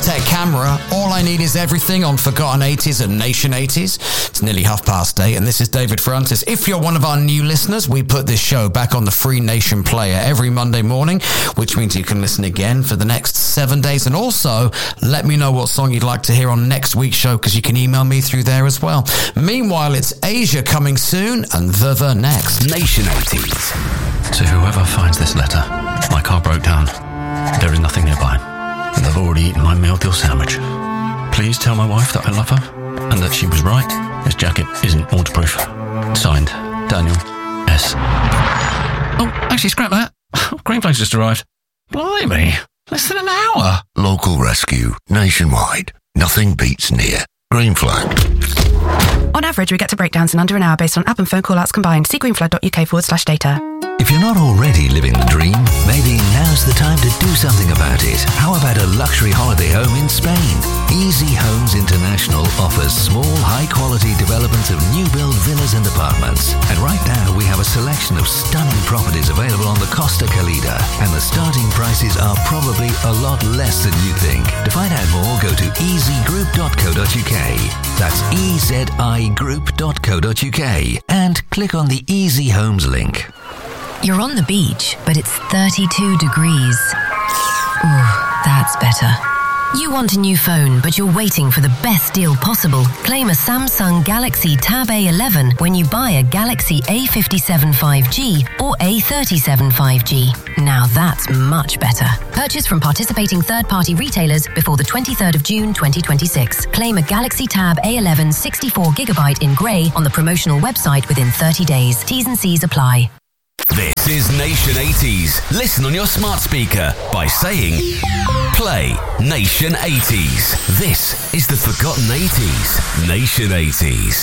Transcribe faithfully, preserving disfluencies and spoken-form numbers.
high-tech camera. All I Need Is Everything on Forgotten eighties and Nation eighties. It's nearly half past eight, and this is David Francis. If you're one of our new listeners, we put this show back on the Free Nation player every Monday morning, which means you can listen again for the next seven days. And also, let me know what song you'd like to hear on next week's show, because you can email me through there as well. Meanwhile, it's Asia coming soon, and Verver next. Nation eighties. To whoever finds this letter, my car broke down. There is nothing nearby, and I've already eaten my meal deal sandwich. Please tell my wife that I love her, and that she was right. This jacket isn't waterproof. Signed, Daniel S. Oh, actually, scrap that. Greenflags just arrived. Blimey, less than an hour. Local rescue, nationwide. Nothing beats near. Green Flag. On average, we get to breakdowns in under an hour based on app and phone call-outs combined. See greenflag.uk forward slash data. If you're not already living the dream, maybe now's the time to do something about it. How about a luxury holiday home in Spain? Easy Homes International offers small, high-quality developments of new-build villas and apartments. And right now, we have a selection of stunning properties available on the Costa Calida. And the starting prices are probably a lot less than you think. To find out more, go to e z group dot co dot u k. That's e z i group dot co dot u k. And click on the Easy Homes link. You're on the beach, but it's thirty-two degrees. Ooh, that's better. You want a new phone, but you're waiting for the best deal possible. Claim a Samsung Galaxy Tab A eleven when you buy a Galaxy A fifty-seven five G or A thirty-seven five G. Now that's much better. Purchase from participating third-party retailers before the twenty-third of June twenty twenty-six. Claim a Galaxy Tab A eleven sixty-four gigabyte in grey on the promotional website within thirty days. T's and C's apply. This is Nation eighties. Listen on your smart speaker by saying, play Nation eighties. This is the Forgotten eighties. Nation eighties.